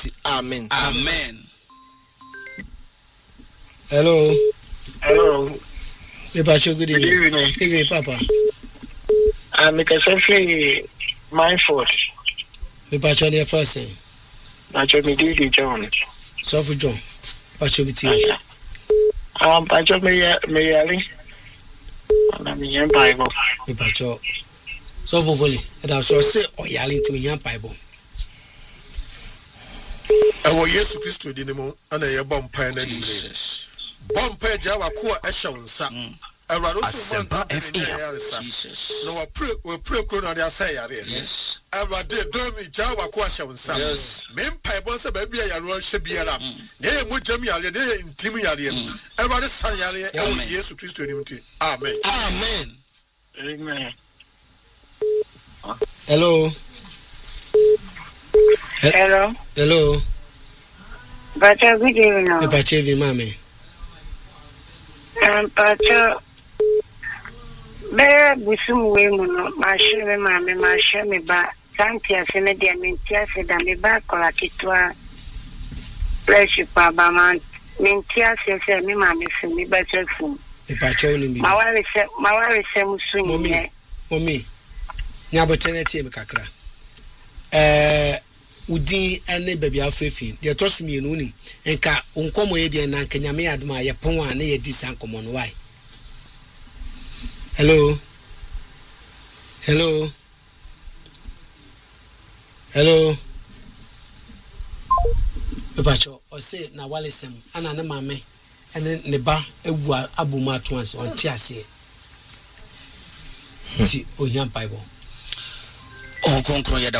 Amen. Amen. Hello. Good evening. Evening, Papa. I'm Mikasafi Mindful. Me pacho ne first say. Pacho me Didi John. So for John. Pacho me tea. Pacho me yali. Na me Bible. Me pacho. So for volley. And I so say oyali to yan Bible. Ewo Yesu Kristo di ne mu ana ye bompa na ni. Bompa jawa ko e hye wonsa. Awurade so man Jesus. No we pray ko na dia say yare. Yes. Awurade do mi jawa ko hye wonsa. Yes. Me mpa bon se ba bia yare hye biara. Na ye mo jam yare de intim yare. Awurade san yare e Yesu Kristo ni mti. Amen. Amen. Amen. Hello. Hello. Pacho, good evening. Me pacho evening, mami. Pacho, be busum we muno, ma sheme mami, ma sheme ba. Santia se me dia mentia se da me ba kola kitwa. Fresh pa ba man. Mentia se me mami se me ba chefu. Me pacho ni mi. Mawari se musu ni. Mommy. Nya bo chene tie me kakra. Udi ene baby afefi de tosu mi enu nim enka onkomo ye de na nkanyame adoma ye pon a na ye di sankomo no why. Hello. Pacho o say na walisem ana na mame ene ne ba ewu aboma to anse on ti ase ti oyan Bible O konkron ye da